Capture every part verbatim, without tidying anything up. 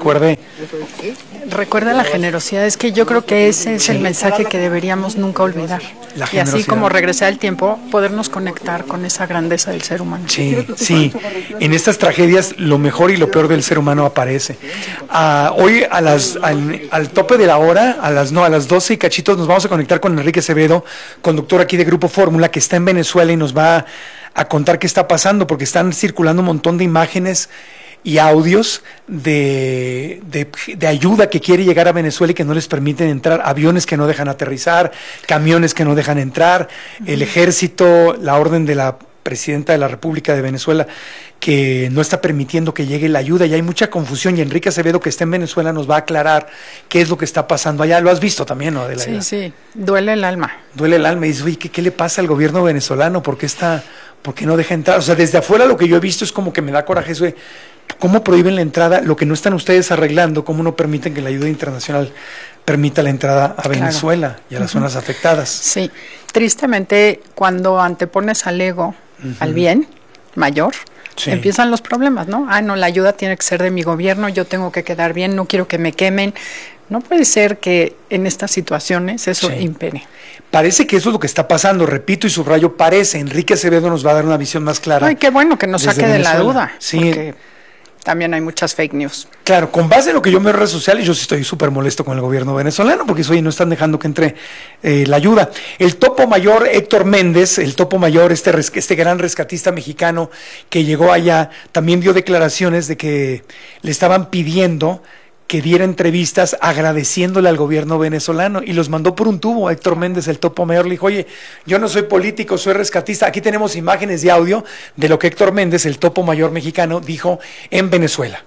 recuerde. Recuerda la generosidad, es que yo creo que ese es el mensaje que deberíamos nunca olvidar. Y así como regresar el tiempo, podernos conectar con esa grandeza del ser humano. Sí, sí. En estas tragedias lo mejor y lo peor del ser humano aparece. Uh, hoy a las al, al tope de la hora, a las no a las doce y cachitos, nos vamos a conectar con Enrique Acevedo, conductor aquí de Grupo Fórmula, que está en Venezuela y nos va a, a contar qué está pasando, porque están circulando un montón de imágenes y audios de, de, de ayuda que quiere llegar a Venezuela y que no les permiten entrar, aviones que no dejan aterrizar, camiones que no dejan entrar, uh-huh. El ejército, la orden de la presidenta de la República de Venezuela, que no está permitiendo que llegue la ayuda, y hay mucha confusión, y Enrique Acevedo, que está en Venezuela, nos va a aclarar qué es lo que está pasando allá. Lo has visto también, ¿no, Adelaida? Sí, sí, duele el alma. Duele el alma, y dices, oye, ¿qué, qué le pasa al gobierno venezolano? ¿Por qué está, por qué no deja entrar? O sea, desde afuera lo que yo he visto es como que me da coraje eso de, ¿cómo prohíben la entrada? Lo que no están ustedes arreglando, ¿cómo no permiten que la ayuda internacional permita la entrada a Venezuela, claro, y a las uh-huh. zonas afectadas? Sí, tristemente, cuando antepones al ego, uh-huh. al bien mayor, sí. empiezan los problemas, ¿no? Ah, no, la ayuda tiene que ser de mi gobierno, yo tengo que quedar bien, no quiero que me quemen. No puede ser que en estas situaciones eso sí. impere. Parece que eso es lo que está pasando, repito y subrayo, parece. Enrique Acevedo nos va a dar una visión más clara. Ay, qué bueno que nos saque Venezuela. De la duda, sí. Porque también hay muchas fake news. Claro, con base en lo que yo me veo en redes sociales, yo sí estoy súper molesto con el gobierno venezolano, porque oye, no están dejando que entre eh, la ayuda. El topo mayor Héctor Méndez, el topo mayor, este, res, este gran rescatista mexicano que llegó allá, también dio declaraciones de que le estaban pidiendo que diera entrevistas agradeciéndole al gobierno venezolano, y los mandó por un tubo. Héctor Méndez, el topo mayor, le dijo, oye, yo no soy político, soy rescatista. Aquí tenemos imágenes de audio de lo que Héctor Méndez, el topo mayor mexicano, dijo en Venezuela.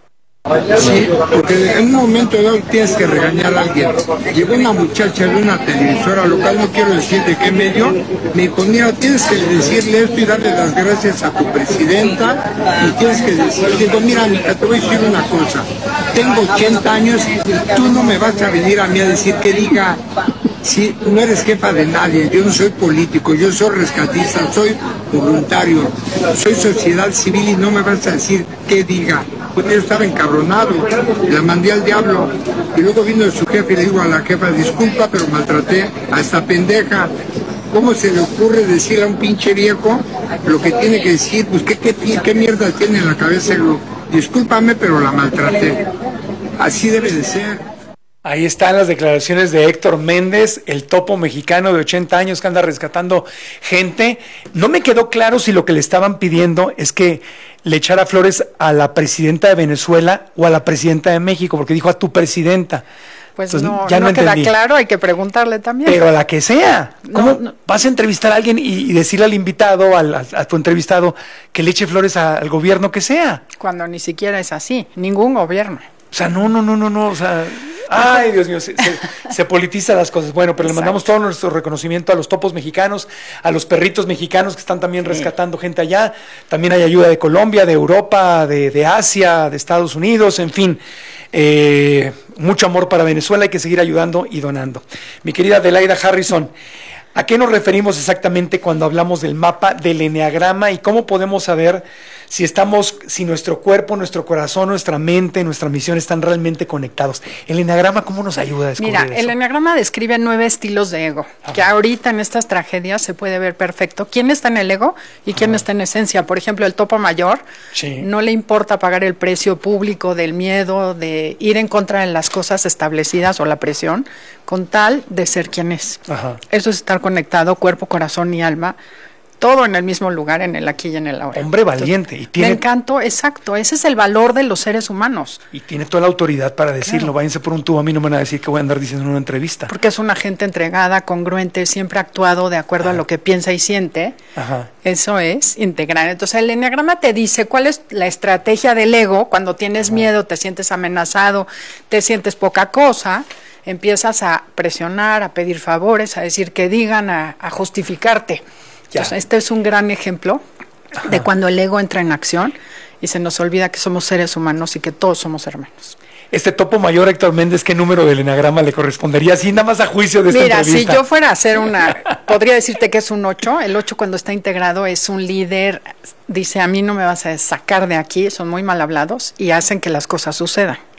Sí, porque en un momento dado tienes que regañar a alguien. Llegó una muchacha de una televisora local, no quiero decir de qué medio, me dijo, mira, tienes que decirle esto y darle las gracias a tu presidenta, y tienes que decirle, digo, mira, amiga, te voy a decir una cosa, tengo ochenta años y tú no me vas a venir a mí a decir que diga, si no eres jefa de nadie, yo no soy político, yo soy rescatista, soy voluntario, soy sociedad civil, y no me vas a decir qué diga. Pues yo estaba encabronado, la mandé al diablo, y luego vino su jefe y le digo a la jefa, disculpa, pero maltraté a esta pendeja. ¿Cómo se le ocurre decirle a un pinche viejo lo que tiene que decir? Pues qué, qué, qué mierda tiene en la cabeza. Digo, discúlpame, pero la maltraté. Así debe de ser. Ahí están las declaraciones de Héctor Méndez, el topo mexicano de ochenta años que anda rescatando gente. No me quedó claro si lo que le estaban pidiendo es que le echara flores a la presidenta de Venezuela o a la presidenta de México, porque dijo a tu presidenta. Pues Entonces, no, ya no, no queda claro, hay que preguntarle también. Pero a la que sea. ¿Cómo no, no. vas a entrevistar a alguien y, y decirle al invitado, al, a, a tu entrevistado, que le eche flores a, al gobierno que sea? Cuando ni siquiera es así, ningún gobierno. O sea, no, no, no, no, no, o sea... Ay, Dios mío, se, se, se politiza las cosas. Bueno, pero Exacto. le mandamos todo nuestro reconocimiento a los topos mexicanos, a los perritos mexicanos que están también sí. rescatando gente allá. También hay ayuda de Colombia, de Europa, de, de Asia, de Estados Unidos, en fin. Eh, mucho amor para Venezuela, hay que seguir ayudando y donando. Mi querida Adelaida Harrison, ¿a qué nos referimos exactamente cuando hablamos del mapa del eneagrama y cómo podemos saber si estamos, si nuestro cuerpo, nuestro corazón, nuestra mente, nuestra misión están realmente conectados? El eneagrama, ¿cómo nos ayuda a descubrir Mira, eso? el eneagrama describe nueve estilos de ego, Ajá. que ahorita en estas tragedias se puede ver perfecto quién está en el ego y quién Ajá. está en esencia. Por ejemplo, el topo mayor sí. no le importa pagar el precio público del miedo, de ir en contra de las cosas establecidas o la presión, con tal de ser quien es. Ajá. Eso es estar conectado, cuerpo, corazón y alma, todo en el mismo lugar, en el aquí y en el ahora. Hombre valiente. Entonces, y tiene... Me encantó, exacto, ese es el valor de los seres humanos. Y tiene toda la autoridad para decirlo, claro. Váyanse por un tubo, a mí no me van a decir que voy a andar diciendo en una entrevista. Porque es una gente entregada, congruente, siempre ha actuado de acuerdo ah. a lo que piensa y siente. Ajá. Eso es integral. Entonces el eneagrama te dice cuál es la estrategia del ego cuando tienes Ajá. miedo, te sientes amenazado, te sientes poca cosa, empiezas a presionar, a pedir favores, a decir que digan, a, a justificarte. Entonces, este es un gran ejemplo Ajá. de cuando el ego entra en acción y se nos olvida que somos seres humanos y que todos somos hermanos. Este topo mayor, Héctor Méndez, ¿qué número del eneagrama le correspondería? Así nada más a juicio de esta Mira, entrevista. si yo fuera a hacer una, podría decirte que es un ocho. El ocho cuando está integrado es un líder, dice a mí no me vas a sacar de aquí, son muy mal hablados y hacen que las cosas sucedan.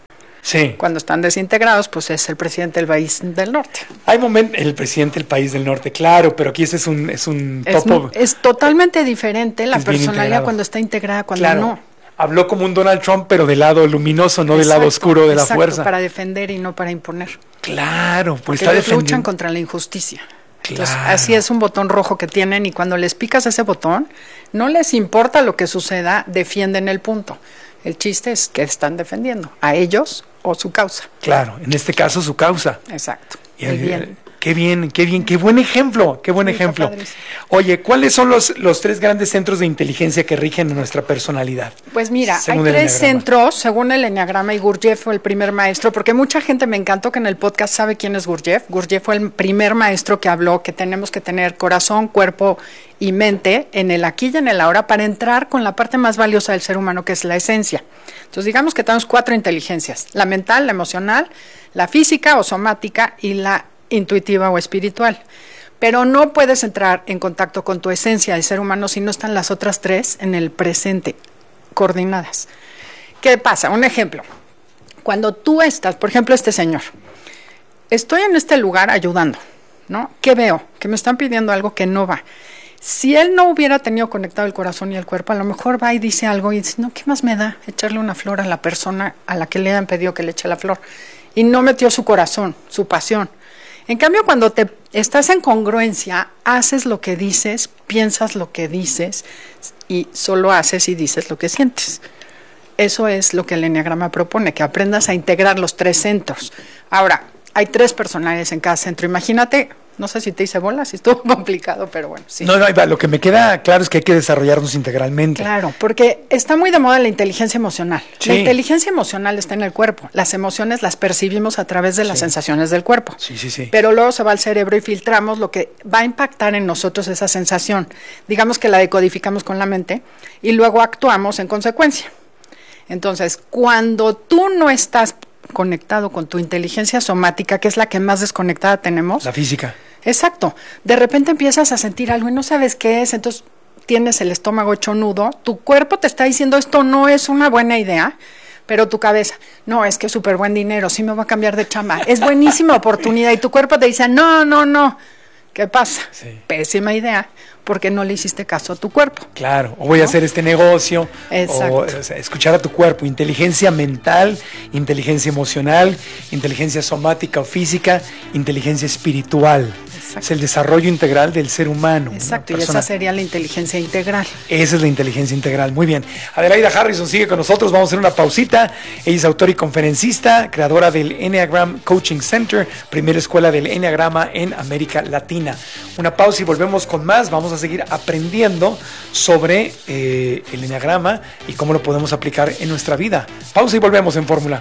Sí. Cuando están desintegrados, pues es el presidente del país del norte. Hay momentos, el presidente del país del norte, claro, pero aquí ese es un, es un Es, topo. es totalmente diferente la Es bien personalidad integrado. cuando está integrada, cuando Claro. no. Habló como un Donald Trump, pero del lado luminoso, no del lado Exacto, oscuro de la exacto, fuerza. para defender y no para imponer. Claro, pues Porque está ellos luchan defendiendo. contra la injusticia. Entonces, Claro. así es un botón rojo que tienen y cuando les picas ese botón, no les importa lo que suceda, defienden el punto. El chiste es que están defendiendo a ellos o su causa. Claro, en este caso su causa. Exacto. Y El el- bien. Qué bien, qué bien, qué buen ejemplo, qué buen Sí, está ejemplo. padrísimo. Oye, ¿cuáles son los, los tres grandes centros de inteligencia que rigen nuestra personalidad? Pues mira, Según hay el tres enneagrama. centros, según el enneagrama, y Gurdjieff fue el primer maestro, porque mucha gente me encantó que en el podcast sabe quién es Gurdjieff. Gurdjieff fue el primer maestro que habló que tenemos que tener corazón, cuerpo y mente en el aquí y en el ahora para entrar con la parte más valiosa del ser humano, que es la esencia. Entonces, digamos que tenemos cuatro inteligencias: la mental, la emocional, la física o somática y la intuitiva o espiritual. Pero no puedes entrar en contacto con tu esencia de ser humano si no están las otras tres en el presente, coordinadas. ¿Qué pasa? Un ejemplo. Cuando tú estás, por ejemplo, este señor, estoy en este lugar ayudando, ¿no? ¿Qué veo? Que me están pidiendo algo que no va. Si él no hubiera tenido conectado el corazón y el cuerpo, a lo mejor va y dice algo y dice, no, ¿qué más me da echarle una flor a la persona a la que le hayan pedido que le eche la flor? Y no metió su corazón, su pasión. En cambio, cuando te estás en congruencia, haces lo que dices, piensas lo que dices y solo haces y dices lo que sientes. Eso es lo que el enneagrama propone, que aprendas a integrar los tres centros. Ahora, hay tres personalidades en cada centro. Imagínate, no sé si te hice bolas, si estuvo complicado, pero bueno, sí. No, no, ahí va, lo que me queda claro es que hay que desarrollarnos integralmente. Claro, porque está muy de moda la inteligencia emocional. Sí. La inteligencia emocional está en el cuerpo. Las emociones las percibimos a través de las Sí. sensaciones del cuerpo. Sí, sí, sí. Pero luego se va al cerebro y filtramos lo que va a impactar en nosotros esa sensación. Digamos que la decodificamos con la mente y luego actuamos en consecuencia. Entonces, cuando tú no estás conectado con tu inteligencia somática, que es la que más desconectada tenemos. La física. Exacto. De repente empiezas a sentir algo y no sabes qué es, entonces tienes el estómago hecho nudo, tu cuerpo te está diciendo esto no es una buena idea, pero tu cabeza, no, es que es súper buen dinero, sí me voy a cambiar de chamba, es buenísima oportunidad y tu cuerpo te dice, no, no, no. ¿Qué pasa? Sí. Pésima idea, porque no le hiciste caso a tu cuerpo. Claro, o voy a hacer este negocio, Exacto. o, o sea, escuchar a tu cuerpo, inteligencia mental, inteligencia emocional, inteligencia somática o física, inteligencia espiritual. Exacto. Es el desarrollo integral del ser humano. Exacto, una y persona. esa sería la inteligencia integral. Esa es la inteligencia integral. Muy bien. Adelaida Harrison sigue con nosotros. Vamos a hacer una pausita. Ella es autora y conferencista, creadora del Enneagram Coaching Center, primera escuela del Enneagrama en América Latina. Una pausa y volvemos con más. Vamos a seguir aprendiendo sobre eh, el Enneagrama y cómo lo podemos aplicar en nuestra vida. Pausa y volvemos en Fórmula.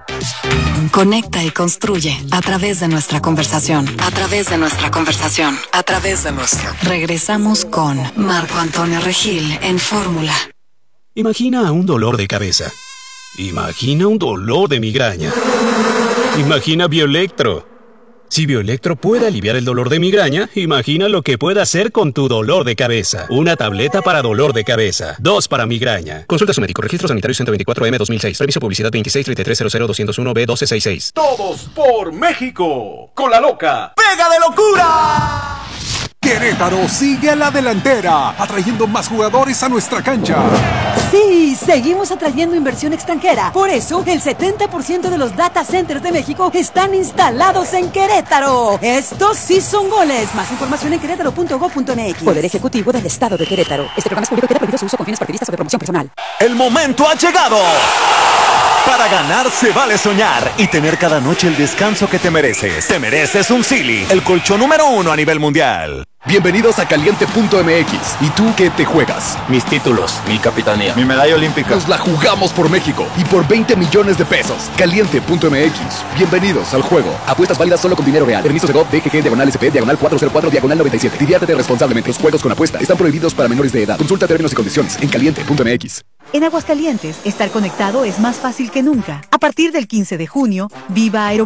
Conecta y construye a través de nuestra conversación. A través de nuestra conversación. A través de nuestra. Regresamos con Marco Antonio Regil en Fórmula. Imagina un dolor de cabeza. Imagina un dolor de migraña. Imagina Bioelectro. Si Bioelectro puede aliviar el dolor de migraña, imagina lo que puede hacer con tu dolor de cabeza. Una tableta para dolor de cabeza. Dos para migraña. Consulta a su médico. Registro sanitario ciento veinticuatro M dos mil seis. Reviso publicidad veintiséis treinta y tres cero cero doscientos uno B doce sesenta y seis. Todos por México. Con la loca. ¡Pega de locura! Querétaro sigue a la delantera, atrayendo más jugadores a nuestra cancha. Sí, seguimos atrayendo inversión extranjera. Por eso, el setenta por ciento de los data centers de México están instalados en Querétaro. Estos sí son goles. Más información en querétaro punto gob punto m x. Poder Ejecutivo del Estado de Querétaro. Este programa es público y queda prohibido su uso con fines partidistas o de promoción personal. El momento ha llegado. Para ganar se vale soñar y tener cada noche el descanso que te mereces. Te mereces un Silly, el colchón número uno a nivel mundial. Bienvenidos a caliente punto m x. ¿Y tú qué te juegas? Mis títulos, mi capitanía, mi medalla olímpica. Nos la jugamos por México y por veinte millones de pesos. caliente punto m x. Bienvenidos al juego. Apuestas válidas solo con dinero real. Permiso de G O V, D G G, diagonal S P, diagonal cuatrocientos cuatro, diagonal noventa y siete. Diviértete responsablemente. Los juegos con apuesta están prohibidos para menores de edad. Consulta términos y condiciones en caliente punto m x. En Aguascalientes, estar conectado es más fácil que nunca. A partir del quince de junio, Viva Aerobús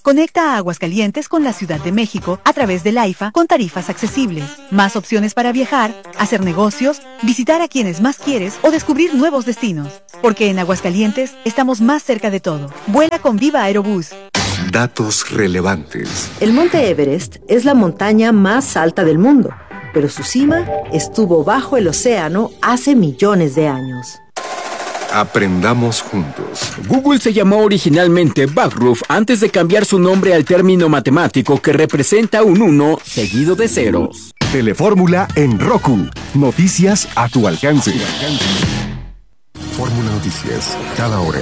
Conecta a Aguascalientes con la Ciudad de México a través del AIFA con tarifas accesibles. Más opciones para viajar, hacer negocios, visitar a quienes más quieres o descubrir nuevos destinos. Porque en Aguascalientes estamos más cerca de todo. Vuela con Viva Aerobús. Datos relevantes. El Monte Everest es la montaña más alta del mundo, pero su cima estuvo bajo el océano hace millones de años. Aprendamos juntos. Google se llamó originalmente Backroof antes de cambiar su nombre al término matemático que representa un uno seguido de ceros. Telefórmula en Roku. Noticias a tu alcance. Fórmula Noticias, cada hora.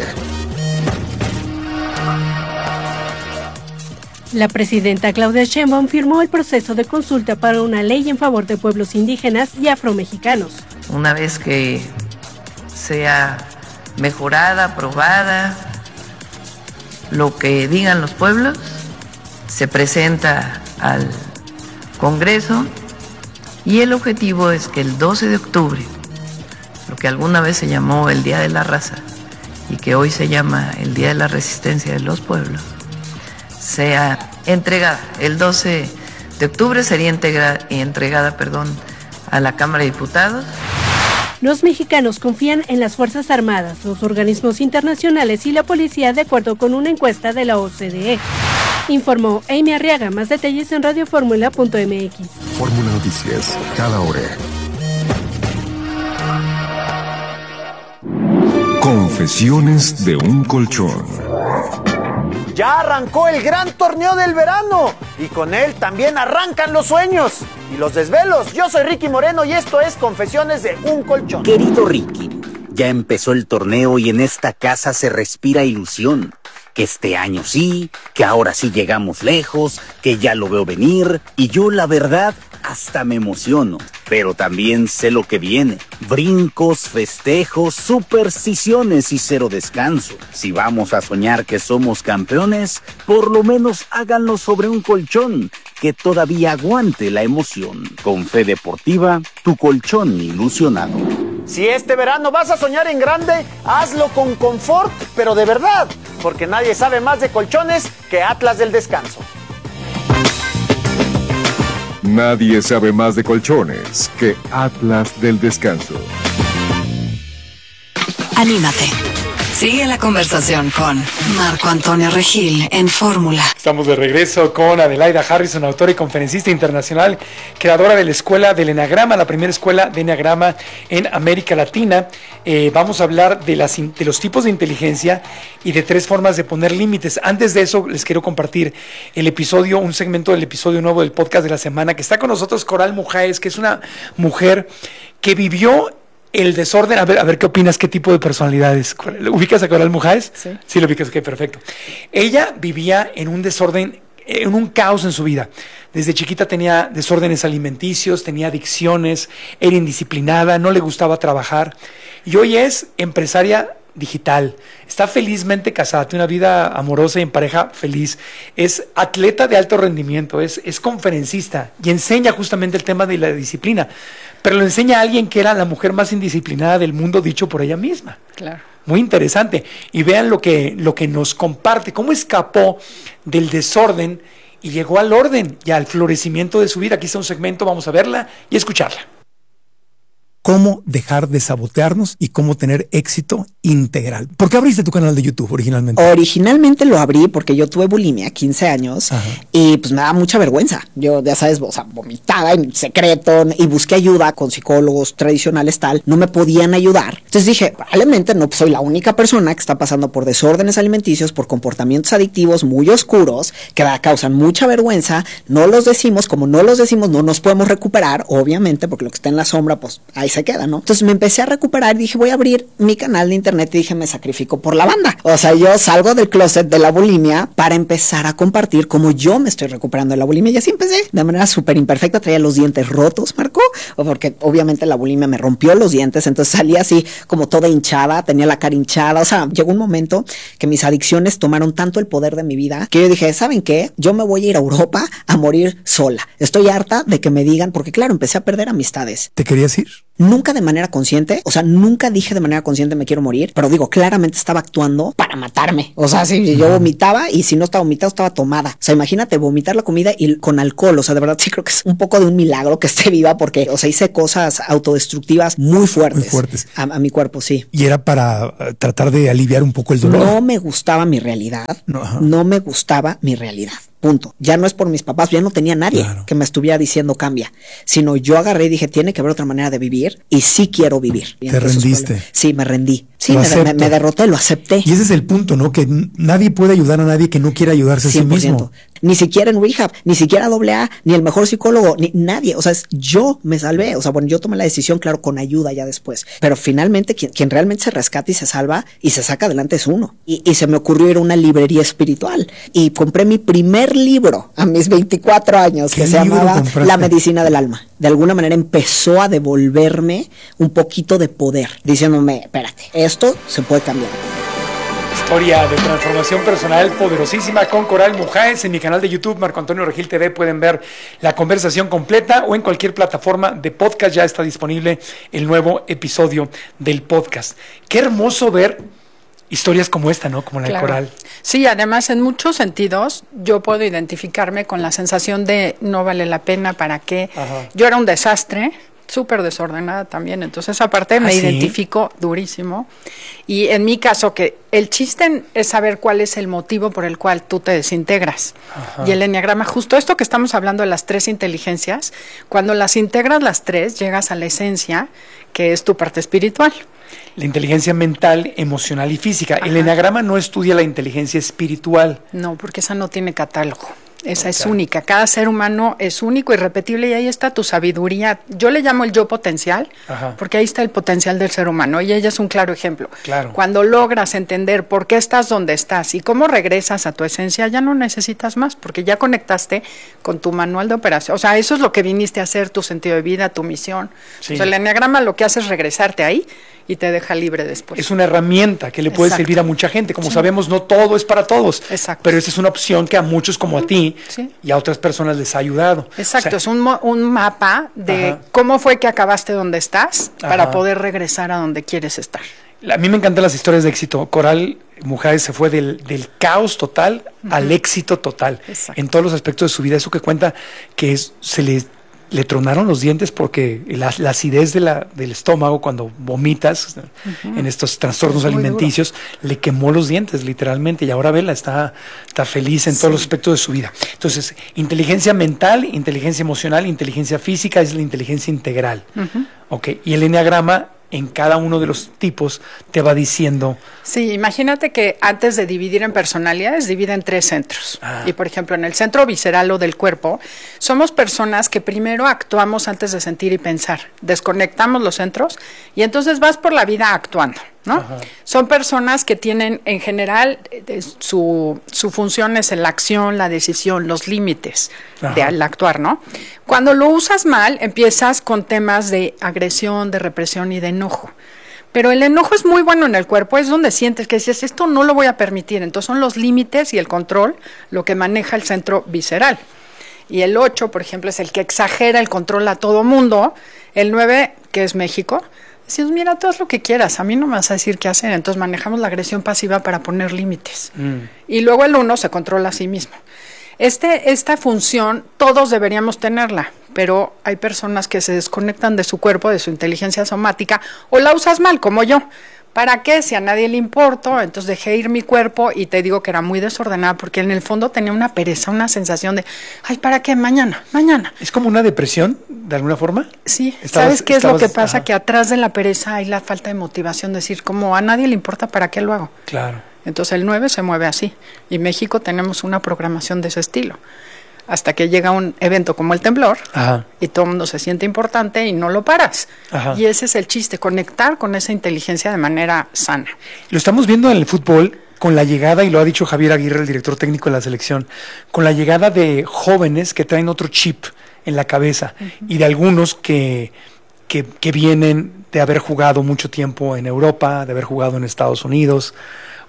La presidenta Claudia Sheinbaum firmó el proceso de consulta para una ley en favor de pueblos indígenas y afromexicanos. Una vez que sea mejorada, aprobada, lo que digan los pueblos, se presenta al Congreso y el objetivo es que el doce de octubre, lo que alguna vez se llamó el Día de la Raza y que hoy se llama el Día de la Resistencia de los Pueblos, sea entregada. El doce de octubre sería integra, entregada perdón, a la Cámara de Diputados. Los mexicanos confían en las Fuerzas Armadas, los organismos internacionales y la policía, de acuerdo con una encuesta de la O C D E. Informó Amy Arriaga. Más detalles en radioformula punto m x. Fórmula Noticias, cada hora. Confesiones de un colchón. Ya arrancó el gran torneo del verano y con él también arrancan los sueños y los desvelos. Yo soy Ricky Moreno y esto es Confesiones de un colchón. Querido Ricky, ya empezó el torneo y en esta casa se respira ilusión. Que este año sí, que ahora sí llegamos lejos, que ya lo veo venir y yo la verdad hasta me emociono. Pero también sé lo que viene. Brincos, festejos, supersticiones y cero descanso. Si vamos a soñar que somos campeones, por lo menos háganlo sobre un colchón que todavía aguante la emoción. Con Fe Deportiva, tu colchón ilusionado. Si este verano vas a soñar en grande, hazlo con confort, pero de verdad, porque nadie sabe más de colchones que Atlas del Descanso. Nadie sabe más de colchones que Atlas del Descanso. Anímate. Sigue la conversación con Marco Antonio Regil en Fórmula. Estamos de regreso con Adelaida Harrison, autora y conferencista internacional, creadora de la Escuela del Eneagrama, la primera escuela de Eneagrama en América Latina. Eh, vamos a hablar de, las, de los tipos de inteligencia y de tres formas de poner límites. Antes de eso, les quiero compartir el episodio, un segmento del episodio nuevo del podcast de la semana, que está con nosotros Coral Mujáez, que es una mujer que vivió el desorden. A ver, a ver qué opinas, qué tipo de personalidades. ¿Ubicas a Coral Mujáez? Sí. Sí, lo ubicas, ok, perfecto. Ella vivía en un desorden, en un caos en su vida. Desde chiquita tenía desórdenes alimenticios, tenía adicciones, era indisciplinada, no le gustaba trabajar. Y hoy es empresaria digital, está felizmente casada, tiene una vida amorosa y en pareja feliz, es atleta de alto rendimiento, es, es conferencista y enseña justamente el tema de la disciplina, pero lo enseña a alguien que era la mujer más indisciplinada del mundo, dicho por ella misma. Claro. Muy interesante. Y vean lo que, lo que nos comparte, cómo escapó del desorden y llegó al orden y al florecimiento de su vida. Aquí está un segmento, vamos a verla y escucharla. Cómo dejar de sabotearnos y cómo tener éxito integral. ¿Por qué abriste tu canal de YouTube originalmente? Originalmente lo abrí porque yo tuve bulimia, quince años, Ajá. y pues me daba mucha vergüenza. Yo, ya sabes, o sea, vomitaba en secreto y busqué ayuda con psicólogos tradicionales, tal. No me podían ayudar. Entonces dije, probablemente no soy la única persona que está pasando por desórdenes alimenticios, por comportamientos adictivos muy oscuros, que causan mucha vergüenza. No los decimos, como no los decimos, no nos podemos recuperar, obviamente, porque lo que está en la sombra, pues ahí se queda, ¿no? Entonces me empecé a recuperar y dije, voy a abrir mi canal de internet y dije, me sacrifico por la banda. O sea, yo salgo del closet de la bulimia para empezar a compartir cómo yo me estoy recuperando de la bulimia y así empecé de manera súper imperfecta. Traía los dientes rotos, Marco, porque obviamente la bulimia me rompió los dientes, entonces salía así como toda hinchada, tenía la cara hinchada. O sea, llegó un momento que mis adicciones tomaron tanto el poder de mi vida que yo dije, ¿saben qué? Yo me voy a ir a Europa a morir sola. Estoy harta de que me digan, porque claro, empecé a perder amistades. ¿Te querías ir? nunca de manera consciente, o sea, nunca dije de manera consciente me quiero morir, pero digo, claramente estaba actuando para matarme. O sea, si yo vomitaba y si no estaba vomitado, estaba tomada. O sea, imagínate vomitar la comida y con alcohol. O sea, de verdad sí creo que es un poco de un milagro que esté viva porque, o sea, hice cosas autodestructivas muy fuertes. Muy fuertes. A, a mi cuerpo, sí. Y era para uh, tratar de aliviar un poco el dolor. No me gustaba mi realidad. No, no me gustaba mi realidad. Punto. Ya no es por mis papás, ya no tenía nadie claro. que me estuviera diciendo cambia, sino yo agarré y dije, tiene que haber otra manera de vivir y sí quiero vivir. Y ¿Te rendiste? Fue, sí, me rendí. Sí, me, me, me derroté, lo acepté. Y ese es el punto, ¿no? Que nadie puede ayudar a nadie que no quiera ayudarse a sí mismo. Ni siquiera en rehab, ni siquiera doble A, ni el mejor psicólogo, ni nadie. O sea, es, yo me salvé. O sea, bueno, yo tomé la decisión, claro, con ayuda ya después. Pero finalmente, quien, quien realmente se rescata y se salva y se saca adelante es uno. Y, y se me ocurrió ir a una librería espiritual. Y compré mi primer libro a mis veinticuatro años, que se llamaba compraste? La medicina del alma. De alguna manera empezó a devolverme un poquito de poder, diciéndome, espérate, esto se puede cambiar. Historia de transformación personal poderosísima con Coral Mujáez. En mi canal de YouTube, Marco Antonio Regil T V, pueden ver la conversación completa o en cualquier plataforma de podcast ya está disponible el nuevo episodio del podcast. Qué hermoso ver historias como esta, ¿no? Como la claro. de Coral. Sí, además en muchos sentidos yo puedo identificarme con la sensación de no vale la pena, ¿para qué? Ajá. Yo era un desastre, súper desordenada también, entonces esa parte ¿Ah, me sí? identifico durísimo. Y en mi caso, que el chiste es saber cuál es el motivo por el cual tú te desintegras. Ajá. Y el enneagrama, justo esto que estamos hablando de las tres inteligencias, cuando las integras las tres, llegas a la esencia, que es tu parte espiritual. La inteligencia mental, emocional y física. Ajá. El enneagrama no estudia la inteligencia espiritual. No, porque esa no tiene catálogo. Esa okay. es única. Cada ser humano es único, irrepetible, y ahí está tu sabiduría. Yo le llamo el yo potencial, Ajá. porque ahí está el potencial del ser humano, y ella es un claro ejemplo. Claro. Cuando logras entender por qué estás donde estás y cómo regresas a tu esencia, ya no necesitas más, porque ya conectaste con tu manual de operación. O sea, eso es lo que viniste a hacer, tu sentido de vida, tu misión. Sí. O sea, el enneagrama lo que hace es regresarte ahí y te deja libre después. Es una herramienta que le puede Exacto. servir a mucha gente. Como sí. sabemos, no todo es para todos. Exacto. Pero esa es una opción que a muchos como a ti sí. y a otras personas les ha ayudado. Exacto, o sea, es un, un mapa de Ajá. cómo fue que acabaste donde estás para Ajá. poder regresar a donde quieres estar. A mí me encantan las historias de éxito. Coral Mujáez se fue del, del caos total uh-huh. al éxito total. Exacto. En todos los aspectos de su vida. Eso que cuenta que es, se le... le tronaron los dientes porque la, la acidez de la, del estómago cuando vomitas uh-huh. en estos trastornos alimenticios le quemó los dientes literalmente, y ahora Vela está, está feliz en sí. todos los aspectos de su vida. Entonces, inteligencia mental, inteligencia emocional, inteligencia física es la inteligencia integral. Uh-huh. Okay. Y el enneagrama en cada uno de los tipos te va diciendo. Sí, imagínate que antes de dividir en personalidades, divide en tres centros. Ah. Y por ejemplo, en el centro visceral o del cuerpo, somos personas que primero actuamos antes de sentir y pensar. Desconectamos los centros y entonces vas por la vida actuando, ¿no? Ajá. Son personas que tienen, en general, eh, su, su función es la acción, la decisión, los límites del actuar, ¿no? Cuando lo usas mal, empiezas con temas de agresión, de represión y de enojo. Pero el enojo es muy bueno en el cuerpo, es donde sientes que dices, esto no lo voy a permitir. Entonces son los límites y el control lo que maneja el centro visceral. Y el ocho, por ejemplo, es el que exagera el control a todo mundo. El nueve, que es México, decimos, mira, tú haz lo que quieras, a mí no me vas a decir qué hacer. Entonces manejamos la agresión pasiva para poner límites. Mm. Y luego el uno se controla a sí mismo. Este, esta función todos deberíamos tenerla, pero hay personas que se desconectan de su cuerpo, de su inteligencia somática, o la usas mal, como yo. ¿Para qué? Si a nadie le importo, entonces dejé ir mi cuerpo y te digo que era muy desordenada porque en el fondo tenía una pereza, una sensación de, ay, ¿para qué? Mañana, mañana. ¿Es como una depresión, de alguna forma? Sí, estabas, ¿sabes qué es estabas, lo que pasa? Ajá. Que atrás de la pereza hay la falta de motivación, decir, como a nadie le importa, ¿para qué lo hago? Claro. Entonces el nueve se mueve así, y México tenemos una programación de ese estilo. Hasta que llega un evento como el temblor, Ajá. y todo el mundo se siente importante y no lo paras. Ajá. Y ese es el chiste, conectar con esa inteligencia de manera sana. Lo estamos viendo en el fútbol con la llegada, y lo ha dicho Javier Aguirre, el director técnico de la selección, con la llegada de jóvenes que traen otro chip en la cabeza, uh-huh. y de algunos que, que, que vienen de haber jugado mucho tiempo en Europa, de haber jugado en Estados Unidos,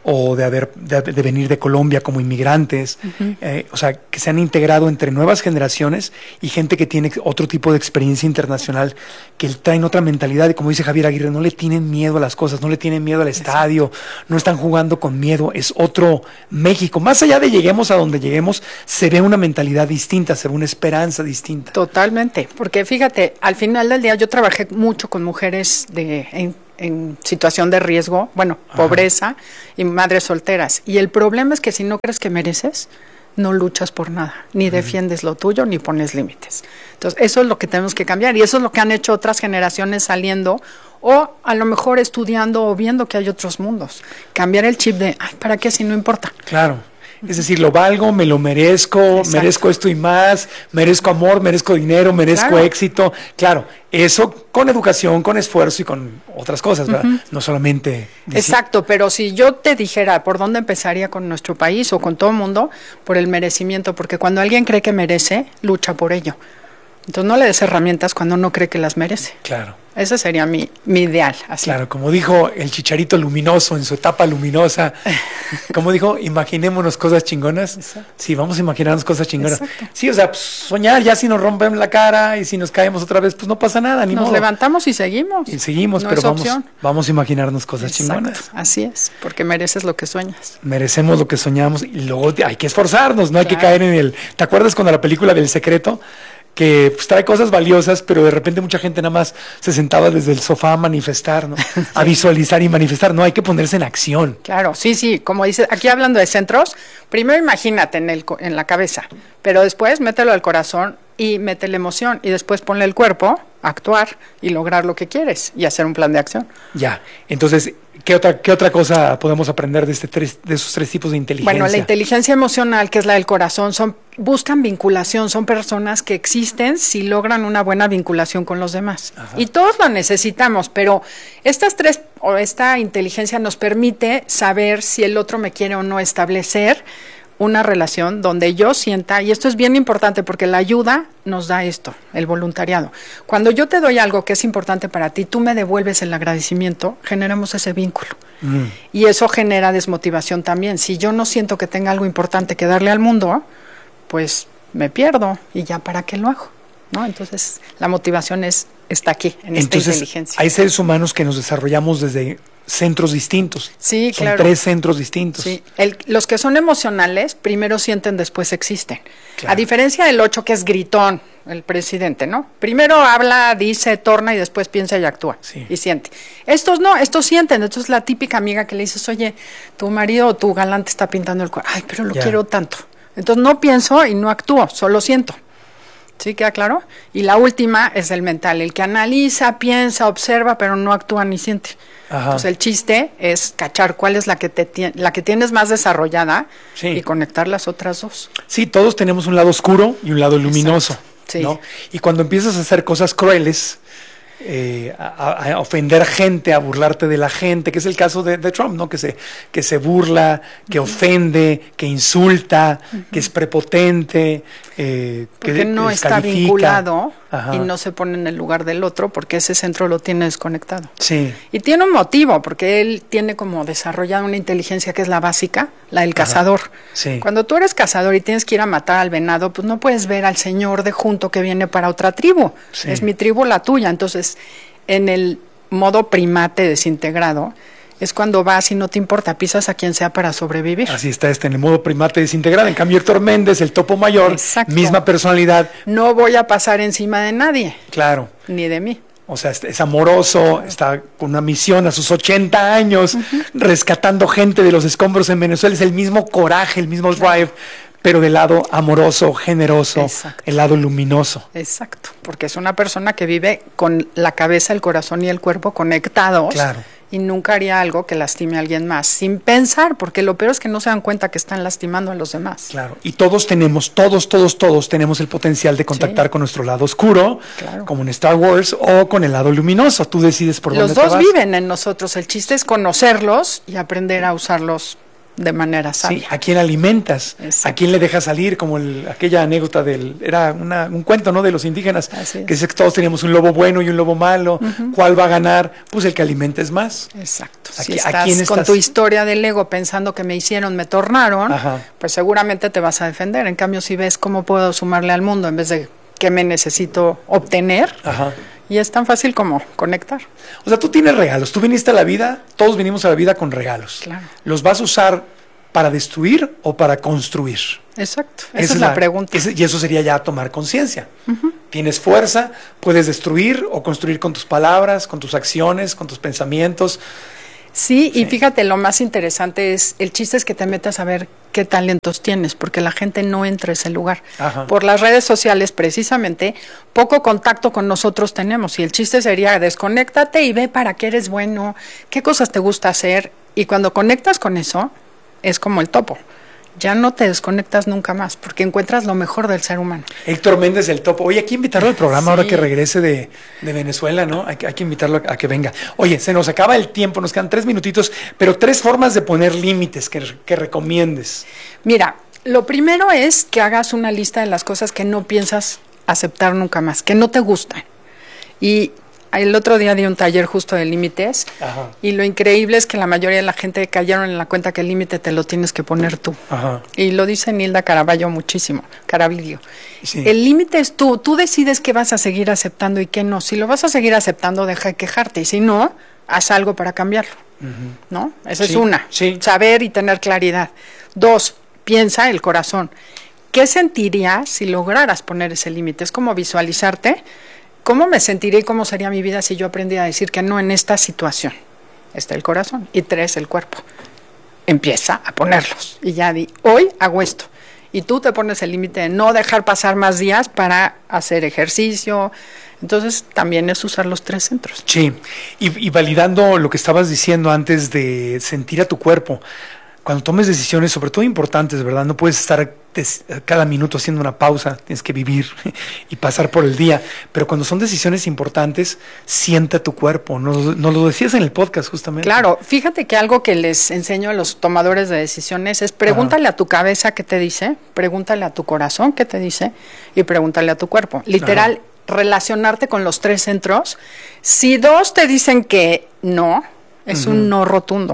o de haber de, de venir de Colombia como inmigrantes, uh-huh. eh, o sea, que se han integrado entre nuevas generaciones y gente que tiene otro tipo de experiencia internacional, que traen otra mentalidad y, como dice Javier Aguirre, no le tienen miedo a las cosas, no le tienen miedo al estadio, Exacto. no están jugando con miedo, es otro México. Más allá de lleguemos a donde lleguemos, se ve una mentalidad distinta, se ve una esperanza distinta. Totalmente, porque fíjate, al final del día yo trabajé mucho con mujeres de en, en situación de riesgo, bueno, Ajá. pobreza y madres solteras. Y el problema es que si no crees que mereces, no luchas por nada, ni uh-huh. defiendes lo tuyo, ni pones límites. Entonces, eso es lo que tenemos que cambiar y eso es lo que han hecho otras generaciones saliendo o a lo mejor estudiando o viendo que hay otros mundos. Cambiar el chip de, ay, ¿para qué si no importa? Claro. Es decir, lo valgo, me lo merezco, Exacto. merezco esto y más, merezco amor, merezco dinero, merezco claro. éxito. Claro, eso con educación, con esfuerzo y con otras cosas, ¿verdad? Uh-huh. No solamente... Decir... Exacto, pero si yo te dijera por dónde empezaría con nuestro país o con todo el mundo, por el merecimiento, porque cuando alguien cree que merece, lucha por ello. Entonces no le des herramientas cuando no cree que las merece. Claro. Ese sería mi, mi ideal. Así. Claro, como dijo el Chicharito Luminoso en su etapa luminosa, como dijo, imaginémonos cosas chingonas. Exacto. Sí, vamos a imaginarnos cosas chingonas. Exacto. Sí, o sea, pues, soñar, ya si nos rompen la cara y si nos caemos otra vez, pues no pasa nada, ni Nos modo. levantamos y seguimos. Y seguimos, no pero es vamos, opción. vamos a imaginarnos cosas Exacto. chingonas. Así es, porque mereces lo que sueñas. Merecemos lo que soñamos y luego hay que esforzarnos, no hay claro. que caer en el... ¿Te acuerdas cuando la película del Secreto? Que pues, trae cosas valiosas, pero de repente mucha gente nada más se sentaba desde el sofá a manifestar, ¿no? A visualizar y manifestar. No, hay que ponerse en acción. Claro, sí, sí, como dices, aquí hablando de centros, primero imagínate en, el, en la cabeza, pero después mételo al corazón y mete la emoción y después ponle el cuerpo a actuar y lograr lo que quieres y hacer un plan de acción. Ya, entonces, ¿qué otra, qué otra cosa podemos aprender de, este tres, de esos tres tipos de inteligencia? Bueno, la inteligencia emocional, que es la del corazón, son buscan vinculación, son personas que existen si logran una buena vinculación con los demás. Ajá. Y todos lo necesitamos, pero estas tres, o esta inteligencia nos permite saber si el otro me quiere o no establecer una relación donde yo sienta, y esto es bien importante porque la ayuda nos da esto, el voluntariado. Cuando yo te doy algo que es importante para ti, tú me devuelves el agradecimiento, generamos ese vínculo. Mm. Y eso genera desmotivación también. Si yo no siento que tenga algo importante que darle al mundo, pues me pierdo y ya para qué lo hago, ¿no? Entonces la motivación es está aquí, en esta Entonces, inteligencia. Hay seres humanos que nos desarrollamos desde centros distintos. Sí, son claro. tres centros distintos. Sí. El, los que son emocionales, primero sienten, después existen. Claro. A diferencia del ocho, que es gritón, el presidente, ¿no? Primero habla, dice, torna y después piensa y actúa. Sí. Y siente. Estos no, estos sienten. Esto es la típica amiga que le dices, oye, tu marido o tu galante está pintando el cuerpo. Ay, pero lo ya. quiero tanto. Entonces no pienso y no actúo, solo siento. ¿Sí queda claro? Y la última es el mental, el que analiza, piensa, observa, pero no actúa ni siente. Ajá. Entonces el chiste es cachar cuál es la que te la que tienes más desarrollada sí. y conectar las otras dos. Sí, todos tenemos un lado oscuro y un lado luminoso. Sí. ¿No? Y cuando empiezas a hacer cosas crueles, Eh, a, a ofender gente, a burlarte de la gente, que es el caso de, de Trump, ¿no? Que se, que se burla, que uh-huh. ofende, que insulta, uh-huh. que es prepotente, eh, porque que no descalifica. Está vinculado Ajá. y no se pone en el lugar del otro porque ese centro lo tiene desconectado. Sí. Y tiene un motivo, porque él tiene como desarrollado una inteligencia que es la básica, la del Ajá. cazador. Sí. Cuando tú eres cazador y tienes que ir a matar al venado, pues no puedes ver al señor de junto que viene para otra tribu. Sí. Es mi tribu la tuya. Entonces, en el modo primate desintegrado, es cuando vas y no te importa, pisas a quien sea para sobrevivir. Así está este, en el modo primate desintegrado. En cambio, Héctor Méndez, el topo mayor, Exacto. misma personalidad. No voy a pasar encima de nadie. Claro. Ni de mí. O sea, es, es amoroso, claro. está con una misión a sus ochenta años, uh-huh. rescatando gente de los escombros en Venezuela. Es el mismo coraje, el mismo claro. drive, pero del lado amoroso, generoso, Exacto. el lado luminoso. Exacto, porque es una persona que vive con la cabeza, el corazón y el cuerpo conectados. Claro. Y nunca haría algo que lastime a alguien más, sin pensar, porque lo peor es que no se dan cuenta que están lastimando a los demás. Claro, y todos tenemos, todos, todos, todos tenemos el potencial de contactar sí. con nuestro lado oscuro, claro. como en Star Wars, o con el lado luminoso. Tú decides por los dónde te vas. Los dos viven en nosotros, el chiste es conocerlos y aprender a usarlos de manera sabia. Sí, ¿a quién alimentas? Exacto. ¿A quién le dejas salir? Como el, aquella anécdota del, era una, un cuento, ¿no? De los indígenas, que dice que todos teníamos un lobo bueno y un lobo malo. Uh-huh. ¿Cuál va a ganar? Pues el que alimentes más. Exacto. ¿A, si ¿a estás quién con estás? tu historia del ego pensando que me hicieron, me tornaron, Ajá. pues seguramente te vas a defender. En cambio, si ves cómo puedo sumarle al mundo en vez de qué me necesito obtener, Ajá. y es tan fácil como conectar. O sea, tú tienes regalos, tú viniste a la vida, todos vinimos a la vida con regalos. Claro. ¿Los vas a usar para destruir o para construir? Exacto, esa, esa es la, la pregunta. Ese, y eso sería ya tomar conciencia. Uh-huh. Tienes fuerza, puedes destruir o construir con tus palabras, con tus acciones, con tus pensamientos. Sí, sí, y fíjate, lo más interesante es, el chiste es que te metas a ver qué talentos tienes, porque la gente no entra a ese lugar. Ajá. Por las redes sociales, precisamente, poco contacto con nosotros tenemos, y el chiste sería, desconéctate y ve para qué eres bueno, qué cosas te gusta hacer, y cuando conectas con eso, es como el topo. Ya no te desconectas nunca más, porque encuentras lo mejor del ser humano. Héctor Méndez, el topo. Oye, hay que invitarlo al programa sí. ahora que regrese de, de Venezuela, ¿no? Hay que, hay que invitarlo a, a que venga. Oye, se nos acaba el tiempo, nos quedan tres minutitos, pero tres formas de poner límites que, que recomiendes. Mira, lo primero es que hagas una lista de las cosas que no piensas aceptar nunca más, que no te gustan. Y el otro día di un taller justo de límites. Ajá. Y lo increíble es que la mayoría de la gente cayeron en la cuenta que el límite te lo tienes que poner tú. Ajá. Y lo dice Nilda Caraballo muchísimo, Caraballo. Sí. El límite es tú, tú decides qué vas a seguir aceptando y qué no. Si lo vas a seguir aceptando, deja de quejarte, y si no, haz algo para cambiarlo. Uh-huh. ¿No? Esa sí. es una, sí. saber y tener claridad. Dos, piensa el corazón. ¿Qué sentirías si lograras poner ese límite? Es como visualizarte. ¿Cómo me sentiría y cómo sería mi vida si yo aprendiera a decir que no en esta situación? Está el corazón. Y tres, el cuerpo. Empieza a ponerlos. Y ya di, hoy hago esto. Y tú te pones el límite de no dejar pasar más días para hacer ejercicio. Entonces, también es usar los tres centros. Sí. Y, y validando lo que estabas diciendo antes de sentir a tu cuerpo. Cuando tomes decisiones, sobre todo importantes, ¿verdad? No puedes estar des- cada minuto haciendo una pausa, tienes que vivir y pasar por el día. Pero cuando son decisiones importantes, siente a tu cuerpo. Nos, nos lo decías en el podcast, justamente. Claro, fíjate que algo que les enseño a los tomadores de decisiones es pregúntale Ajá. a tu cabeza qué te dice, pregúntale a tu corazón qué te dice y pregúntale a tu cuerpo. Literal, Ajá. relacionarte con los tres centros. Si dos te dicen que no, es uh-huh. un no rotundo.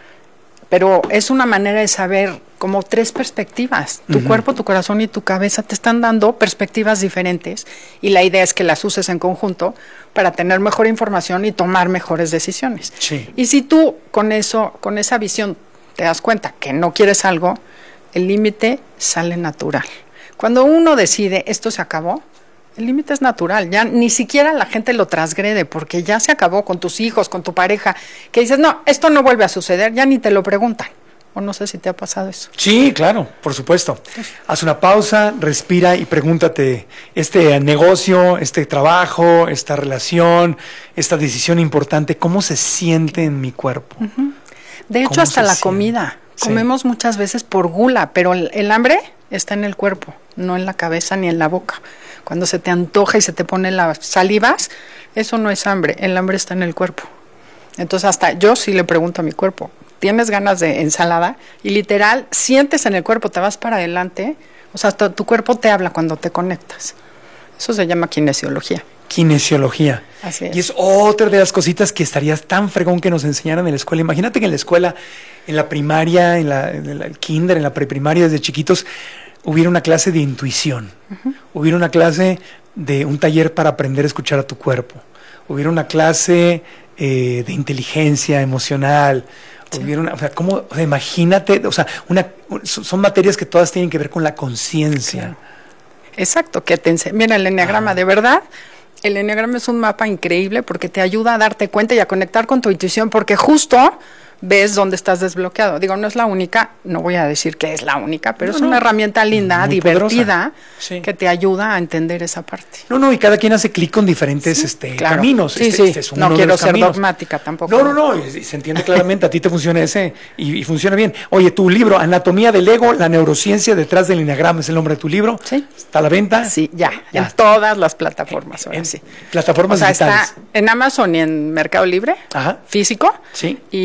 Pero es una manera de saber como tres perspectivas. Tu uh-huh. cuerpo, tu corazón y tu cabeza te están dando perspectivas diferentes y la idea es que las uses en conjunto para tener mejor información y tomar mejores decisiones. Sí. Y si tú con eso, con esa visión te das cuenta que no quieres algo, el límite sale natural. Cuando uno decide esto se acabó, el límite es natural, ya ni siquiera la gente lo transgrede porque ya se acabó con tus hijos, con tu pareja, que dices, no, esto no vuelve a suceder, ya ni te lo preguntan. O no sé si te ha pasado eso. Sí, claro, por supuesto. Haz una pausa, respira y pregúntate, este negocio, este trabajo, esta relación, esta decisión importante, ¿cómo se siente en mi cuerpo? Uh-huh. De hecho, hasta la siente? comida. Sí. Comemos muchas veces por gula, pero el, el hambre está en el cuerpo, no en la cabeza ni en la boca. Cuando se te antoja y se te ponen las salivas, eso no es hambre, el hambre está en el cuerpo. Entonces hasta yo sí le pregunto a mi cuerpo, ¿tienes ganas de ensalada? Y literal, sientes en el cuerpo, te vas para adelante, o sea, tu, tu cuerpo te habla cuando te conectas. Eso se llama kinesiología. Kinesiología. Así es. Y es otra de las cositas que estarías tan fregón que nos enseñaran en la escuela. Imagínate que en la escuela, en la primaria, en la, en la el kinder, en la preprimaria, desde chiquitos, hubiera una clase de intuición, uh-huh. hubiera una clase de un taller para aprender a escuchar a tu cuerpo, hubiera una clase eh, de inteligencia emocional, sí. hubiera una, o sea, ¿cómo? O sea, imagínate, o sea, una, son materias que todas tienen que ver con la conciencia. Claro. Exacto, que te enseña. Mira, el enneagrama, ah. de verdad, el enneagrama es un mapa increíble porque te ayuda a darte cuenta y a conectar con tu intuición, porque justo ves dónde estás desbloqueado. Digo, no es la única, no voy a decir que es la única, pero no, es una no. herramienta linda, muy divertida, sí. que te ayuda a entender esa parte. No, no, y cada quien hace clic con diferentes sí, este, claro. caminos. Sí, este, sí, este es uno no de quiero los ser caminos. dogmática tampoco. No, no, no, y, y se entiende claramente, a ti te funciona ese y, y funciona bien. Oye, tu libro, Anatomía del Ego, la neurociencia detrás del enneagrama, es el nombre de tu libro. Sí. ¿Está a la venta? Sí, ya, ya. En todas las plataformas. Ahora en, sí. Plataformas o sea, digitales. Está en Amazon y en Mercado Libre, Ajá. físico. Sí. Y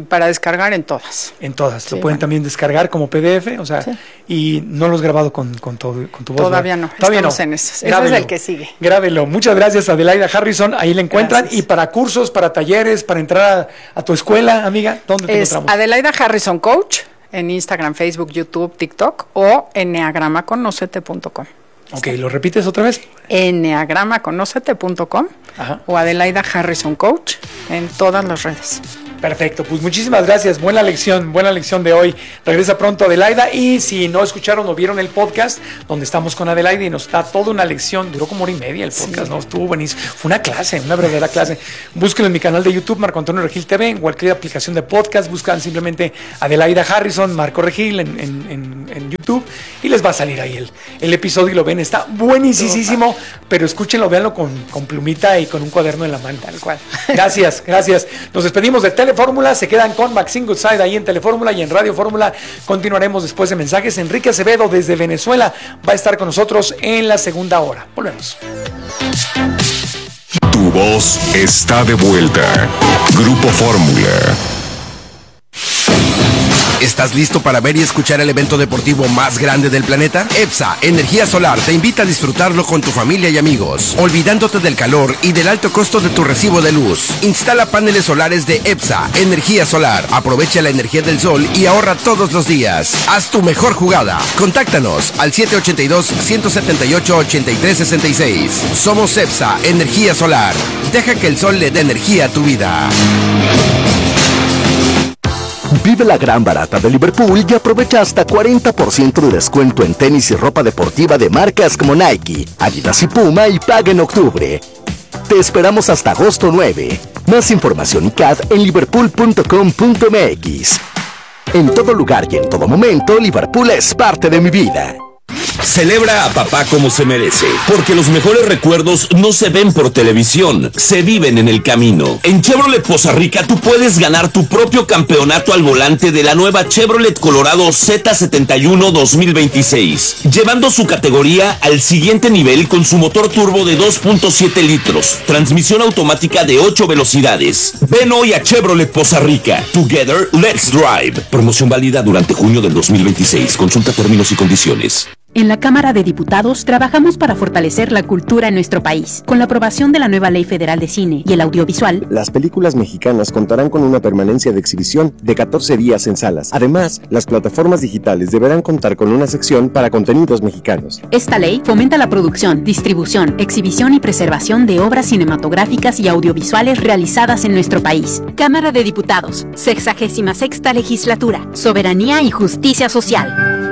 para descargar en todas. En todas. Sí, lo pueden bueno. también descargar como P D F, o sea, sí. Y no lo has grabado con, con, todo, con tu voz. Todavía ¿verdad? no. Todavía Estamos no. en eso. Grábelo. Ese es el que sigue. Grábelo. Muchas gracias, Adelaida Harrison. Ahí la encuentran. Gracias. Y para cursos, para talleres, para entrar a, a tu escuela, amiga, ¿dónde te Es encontramos? Adelaida Harrison Coach en Instagram, Facebook, YouTube, TikTok o enneagrama conócete punto com. Ok, ¿lo repites otra vez? enneagrama conócete punto com o Adelaida Harrison Coach en todas las redes. Perfecto, pues muchísimas gracias, buena lección, buena lección de hoy. Regresa pronto Adelaida y si no escucharon o vieron el podcast donde estamos con Adelaida y nos da toda una lección, duró como hora y media el podcast, sí. ¿no? Estuvo buenísimo, fue una clase, una verdadera clase. Búsquenlo en mi canal de YouTube, Marco Antonio Regil T V, en cualquier aplicación de podcast, buscan simplemente Adelaida Harrison, Marco Regil en, en, en, en YouTube y les va a salir ahí el, el episodio y lo ven, está buenísimo, pero escúchenlo, véanlo con, con plumita y con un cuaderno en la mano. Tal cual. Gracias, gracias. Nos despedimos de Telefórmula, se quedan con Maxine Goodside ahí en Telefórmula y en Radio Fórmula. Continuaremos después de mensajes. Enrique Acevedo desde Venezuela va a estar con nosotros en la segunda hora. Volvemos. Tu voz está de vuelta. Grupo Fórmula. ¿Estás listo para ver y escuchar el evento deportivo más grande del planeta? EPSA Energía Solar te invita a disfrutarlo con tu familia y amigos, olvidándote del calor y del alto costo de tu recibo de luz. Instala paneles solares de EPSA Energía Solar. Aprovecha la energía del sol y ahorra todos los días. Haz tu mejor jugada. Contáctanos al siete ocho dos, uno siete ocho, ocho tres seis seis. Somos EPSA Energía Solar. Deja que el sol le dé energía a tu vida. Vive la gran barata de Liverpool y aprovecha hasta cuarenta por ciento de descuento en tenis y ropa deportiva de marcas como Nike, Adidas y Puma y paga en octubre. Te esperamos hasta agosto nueve. Más información y C A D en liverpool punto com punto m x. En todo lugar y en todo momento, Liverpool es parte de mi vida. Celebra a papá como se merece, porque los mejores recuerdos no se ven por televisión, se viven en el camino. En Chevrolet Poza Rica tú puedes ganar tu propio campeonato al volante de la nueva Chevrolet Colorado Z setenta y uno dos mil veintiséis, llevando su categoría al siguiente nivel con su motor turbo de dos punto siete litros, transmisión automática de ocho velocidades. Ven hoy a Chevrolet Poza Rica. Together, let's drive. Promoción válida durante junio del dos mil veintiséis. Consulta términos y condiciones. En la Cámara de Diputados trabajamos para fortalecer la cultura en nuestro país. Con la aprobación de la nueva Ley Federal de Cine y el Audiovisual, las películas mexicanas contarán con una permanencia de exhibición de catorce días en salas. Además, las plataformas digitales deberán contar con una sección para contenidos mexicanos. Esta ley fomenta la producción, distribución, exhibición y preservación de obras cinematográficas y audiovisuales realizadas en nuestro país. Cámara de Diputados, sexagésima sexta legislatura, soberanía y justicia social.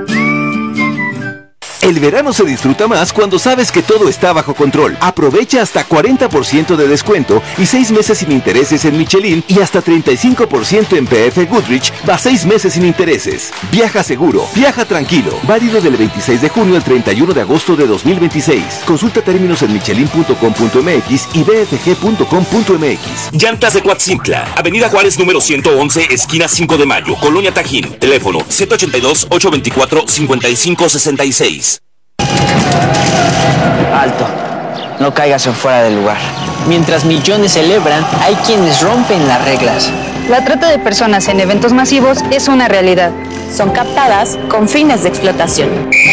El verano se disfruta más cuando sabes que todo está bajo control. Aprovecha hasta cuarenta por ciento de descuento y seis meses sin intereses en Michelin y hasta treinta y cinco por ciento en P F Goodrich va seis meses sin intereses. Viaja seguro, viaja tranquilo. Válido del veintiséis de junio al treinta y uno de agosto de dos mil veintiséis. Consulta términos en michelin punto com punto m x y b f g punto com punto m x. Llantas de Coatzincla, Avenida Juárez número ciento once, esquina cinco de mayo, Colonia Tajín. Teléfono siete ocho dos, ocho dos cuatro, cinco cinco seis seis. Alto, no caigas en fuera del lugar. Mientras millones celebran, hay quienes rompen las reglas. La trata de personas en eventos masivos es una realidad. Son captadas con fines de explotación.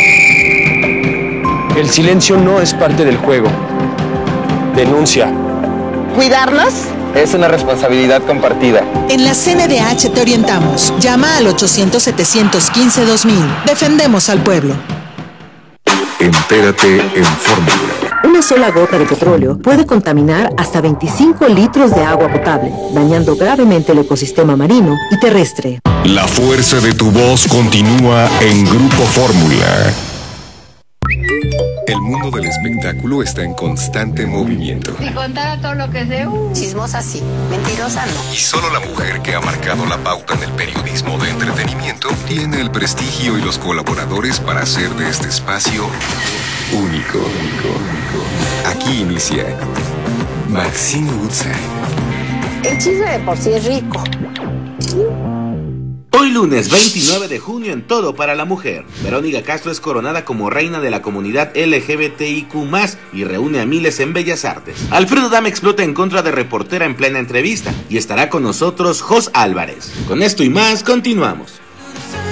El silencio no es parte del juego. Denuncia. ¿Cuidarnos? Es una responsabilidad compartida. En la C N D H te orientamos. Llama al ochocientos, setecientos quince, dos mil. Defendemos al pueblo. Entérate en Fórmula. Una sola gota de petróleo puede contaminar hasta veinticinco litros de agua potable, dañando gravemente el ecosistema marino y terrestre. La fuerza de tu voz continúa en Grupo Fórmula. El mundo del espectáculo está en constante movimiento. Si contara todo lo que sé, uh, chismosa sí, mentirosa no. Y solo la mujer que ha marcado la pauta en el periodismo de entretenimiento tiene el prestigio y los colaboradores para hacer de este espacio único. Aquí inicia Maxine Goodside. El chisme de por sí es rico. Hoy lunes veintinueve de junio en Todo para la Mujer, Verónica Castro es coronada como reina de la comunidad L G B T I Q más, y reúne a miles en Bellas Artes. Alfredo Dame explota en contra de reportera en plena entrevista y estará con nosotros Jos Álvarez. Con esto y más, continuamos.